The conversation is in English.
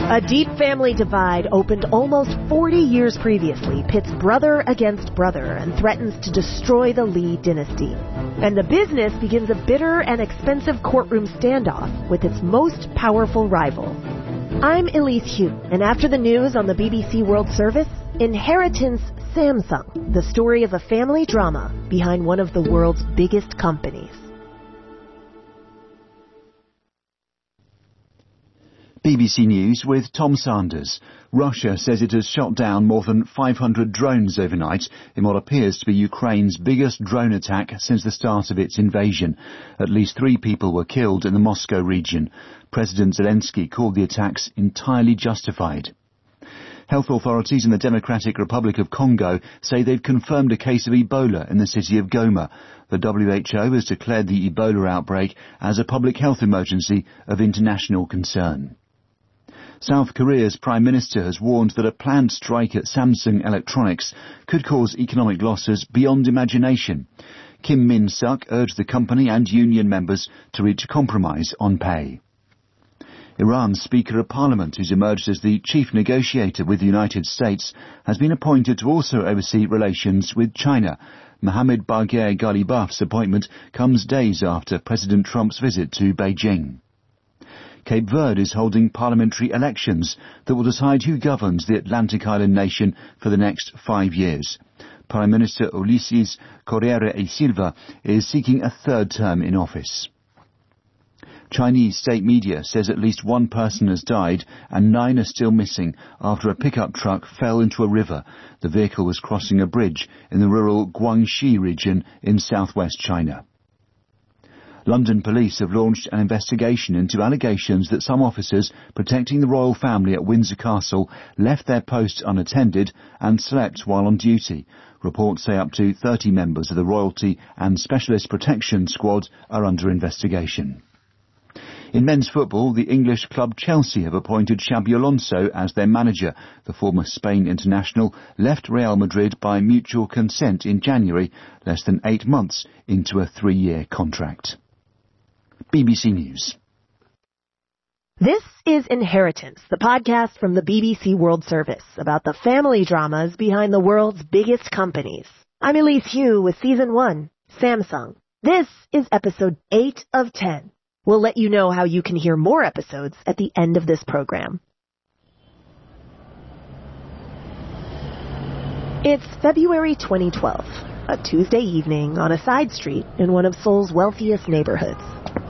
A deep family divide opened almost 40 years previously pits brother against brother and threatens to destroy the Lee dynasty. And the business begins a bitter and expensive courtroom standoff with its most powerful rival. I'm Elise Hu, and after the news on the BBC World Service, Inheritance Samsung, the story of a family drama behind one of the world's biggest companies. BBC News with Tom Sanders. Russia says it has shot down more than 500 drones overnight in what appears to be Ukraine's biggest drone attack since the start of its invasion. At least 3 people were killed in the Moscow region. President Zelensky called the attacks entirely justified. Health authorities in the Democratic Republic of Congo say they've confirmed a case of Ebola in the city of Goma. The WHO has declared the Ebola outbreak as a public health emergency of international concern. South Korea's Prime Minister has warned that a planned strike at Samsung Electronics could cause economic losses beyond imagination. Kim Min-suk urged the company and union members to reach a compromise on pay. Iran's Speaker of Parliament, who's emerged as the chief negotiator with the United States, has been appointed to also oversee relations with China. Mohammad Bagher Ghalibaf's appointment comes days after President Trump's visit to Beijing. Cape Verde is holding parliamentary elections that will decide who governs the Atlantic island nation for the next 5 years. Prime Minister Ulisses Correia e Silva is seeking a 3rd term in office. Chinese state media says at least 1 person has died and 9 are still missing after a pickup truck fell into a river. The vehicle was crossing a bridge in the rural Guangxi region in southwest China. London police have launched an investigation into allegations that some officers protecting the royal family at Windsor Castle left their posts unattended and slept while on duty. Reports say up to 30 members of the Royalty and Specialist Protection Squad are under investigation. In men's football, the English club Chelsea have appointed Xabi Alonso as their manager. The former Spain international left Real Madrid by mutual consent in January, less than 8 months into a 3-year contract. BBC News. This is Inheritance, the podcast from the BBC World Service about the family dramas behind the world's biggest companies. I'm Elise Hu with Season 1, Samsung. This is Episode 8 of 10. We'll let you know how you can hear more episodes at the end of this program. It's February 2012, a Tuesday evening on a side street in one of Seoul's wealthiest neighborhoods.